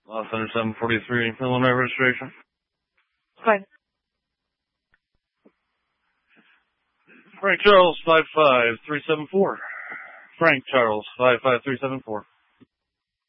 Los Angeles 743, preliminary registration. Fine. Frank Charles 55374. Frank Charles 55374.